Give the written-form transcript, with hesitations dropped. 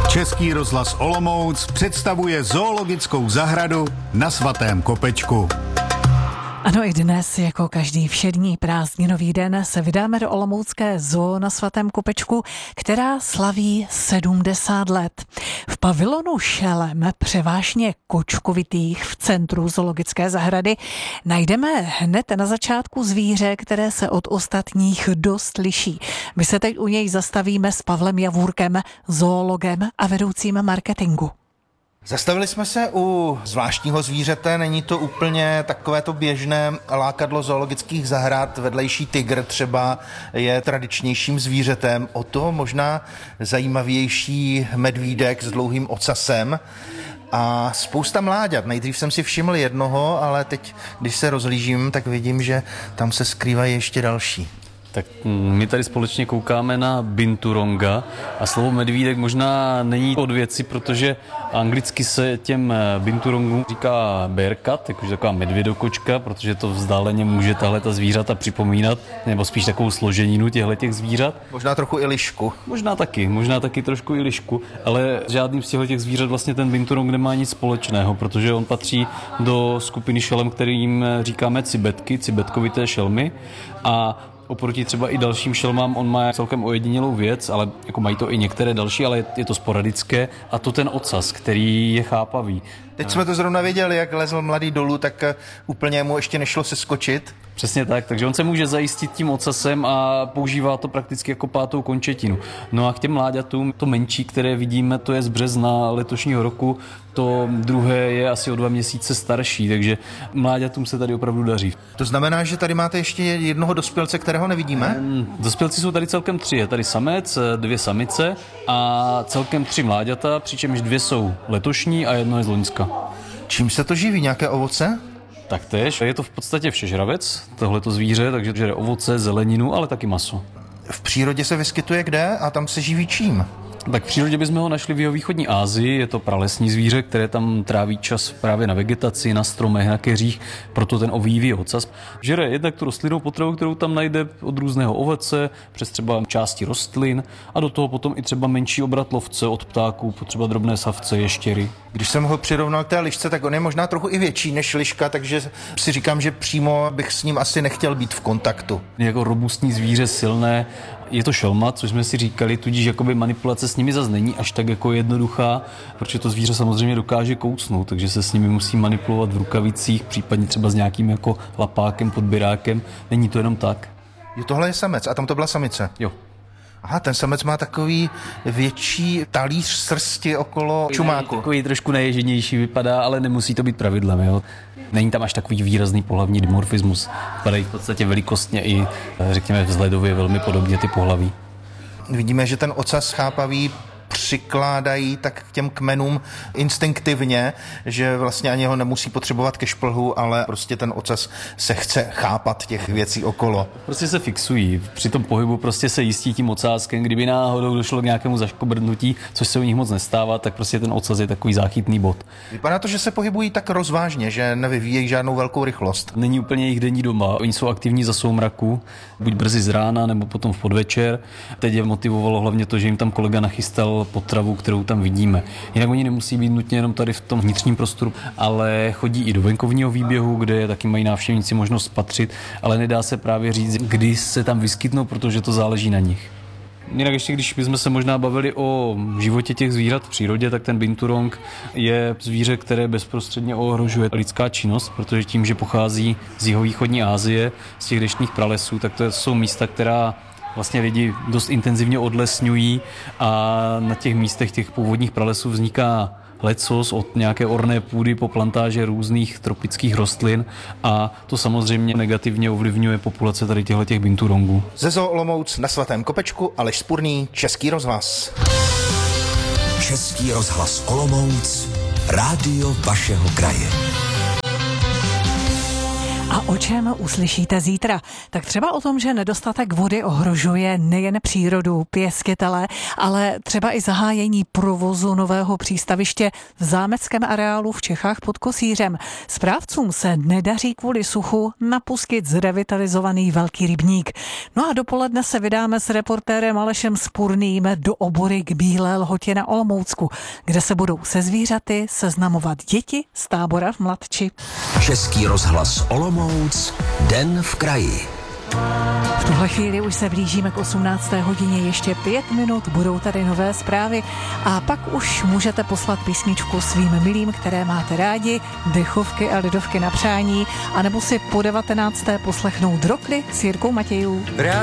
Český rozhlas Olomouc představuje zoologickou zahradu na Svatém Kopečku. Ano, i dnes, jako každý všední prázdninový den, se vydáme do olomoucké zoo na Svatém Kopečku, která slaví 70 let. V pavilonu šelem, převážně kočkovitých v centru zoologické zahrady, najdeme hned na začátku zvíře, které se od ostatních dost liší. My se teď u něj zastavíme s Pavlem Javůrkem, zoologem a vedoucím marketingu. Zastavili jsme se u zvláštního zvířete, není to úplně takové to běžné lákadlo zoologických zahrad, vedlejší tygr třeba je tradičnějším zvířetem, o to možná zajímavější medvídek s dlouhým ocasem a spousta mláďat. Nejdřív jsem si všiml jednoho, ale teď, když se rozhlížím, tak vidím, že tam se skrývají ještě další. Tak my tady společně koukáme na binturonga a slovo medvídek možná není od věci, protože anglicky se těm binturongům říká bearcat, jakože taková medvědokočka, protože to vzdáleně může tahleta zvířata připomínat, nebo spíš takovou složeninu těchto zvířat. Možná trochu i lišku. Možná taky trošku i lišku, ale žádným z těchto zvířat vlastně ten binturong nemá nic společného, protože on patří do skupiny šelem, kterým říkáme cibetky, cibetkovité šelmy a oproti třeba i dalším šelmám, on má celkem ojedinělou věc, ale jako mají to i některé další, ale je to sporadické a to ten ocas, který je chápavý. Teď jsme to zrovna viděli, jak lezl mladý dolů, tak úplně mu ještě nešlo se skočit. Přesně tak, takže on se může zajistit tím ocasem a používá to prakticky jako pátou končetinu. No a k těm mláďatům, to menší, které vidíme, to je z března letošního roku, to druhé je asi o 2 měsíce starší, takže mláďatům se tady opravdu daří. To znamená, že tady máte ještě jednoho dospělce, kterého nevidíme? Dospělci jsou tady celkem 3, je tady samec, 2 samice a celkem 3 mláďata, přičemž 2 jsou letošní a 1 je z loňska. Čím se to živí, nějaké ovoce? Taktéž, je to v podstatě všežravec, tohleto zvíře, takže žere ovoce, zeleninu, ale taky maso. V přírodě se vyskytuje kde a tam se živí čím? Tak v přírodě bychom ho našli v jihovýchodní Asii, je to pralesní zvíře, které tam tráví čas právě na vegetaci, na stromech, na keřích, proto ten ovývý ocas. Žere jednak tu rostlinnou potravu, kterou tam najde od různého ovoce, přes třeba části rostlin a do toho potom i třeba menší obrat lovce od ptáků, třeba drobné savce, ještěry. Když jsem ho přirovnal k té lišce, tak on je možná trochu i větší než liška, takže si říkám, že přímo bych s ním asi nechtěl být v kontaktu. Jako robustní zvíře, silné. Je to šelma, což jsme si říkali, tudíž jakoby manipulace s nimi zase není až tak jako jednoduchá, protože to zvíře samozřejmě dokáže kousnout, takže se s nimi musí manipulovat v rukavicích, případně třeba s nějakým jako lapákem, podběrákem. Není to jenom tak. Jo, tohle je samec a tam to byla samice. Jo. Aha, ten samec má takový větší talíř srsti okolo čumáku. Takový trošku neježenější vypadá, ale nemusí to být pravidlem, jo. Není tam až takový výrazný pohlavní dimorfismus. Vypadají v podstatě velikostně i, řekněme, vzhledově velmi podobně ty pohlaví. Vidíme, že ten ocas chápavý přikládají tak k těm kmenům instinktivně, že vlastně ani ho nemusí potřebovat ke šplhu, ale prostě ten ocas se chce chápat těch věcí okolo. Prostě se fixují. Při tom pohybu prostě se jistí tím ocáskem. Kdyby náhodou došlo k nějakému zaškobrnutí, což se u nich moc nestává, tak prostě ten ocas je takový záchytný bod. Vypadá to, že se pohybují tak rozvážně, že nevyvíjejí žádnou velkou rychlost. Není úplně jejich denní doma. Oni jsou aktivní za soumraku, buď brzy z rána, nebo potom v podvečer. Teď je motivovalo hlavně to, že jim tam kolega nachystal potravu, kterou tam vidíme. Jinak oni nemusí být nutně jenom tady v tom vnitřním prostoru, ale chodí i do venkovního výběhu, kde taky mají návštěvníci možnost spatřit, ale nedá se právě říct, kdy se tam vyskytnou, protože to záleží na nich. Jinak ještě, když bychom se možná bavili o životě těch zvířat v přírodě, tak ten binturong je zvíře, které bezprostředně ohrožuje lidská činnost, protože tím, že pochází z jihovýchodní Asie, z těch deštných pralesů, tak to jsou místa, která vlastně lidi dost intenzivně odlesňují a na těch místech těch původních pralesů vzniká lecos od nějaké orné půdy po plantáže různých tropických rostlin a to samozřejmě negativně ovlivňuje populace tady těch binturongů. Ze Zoo Olomouc na Svatém Kopečku Aleš Spurný, Český rozhlas. Český rozhlas Olomouc, rádio vašeho kraje. A o čem uslyšíte zítra? Tak třeba o tom, že nedostatek vody ohrožuje nejen přírodu, pěstitele, ale třeba i zahájení provozu nového přístaviště v zámeckém areálu v Čechách pod Kosířem. Správcům se nedaří kvůli suchu napustit zrevitalizovaný velký rybník. No a dopoledne se vydáme s reportérem Alešem Spurným do Obory k Bílé Lhotě na Olomoucku, kde se budou se zvířaty seznamovat děti z tábora v Mladči. Český rozhlas Olomouc, den v kraji. V tuhle chvíli už se blížíme k 18. hodině, ještě 5 minut, budou tady nové zprávy a pak už můžete poslat písničku svým milým, které máte rádi, dechovky a lidovky na přání, anebo si po 19. poslechnout Drokly s Jirkou Matějů.